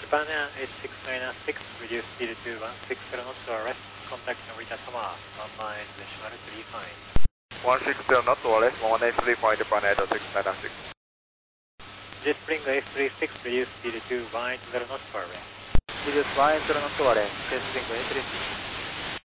Japan Air 8696, reduce speed to 160 knots to arrest. Contact Narita Tower, 1 mile, decimal 3 fine. 160 knots to arrest, 183 point Japan Air 8696. Jetspring 836, reduce speed to 180 knots to arrest. Reduce 180 knots to arrest, Jetspring 836.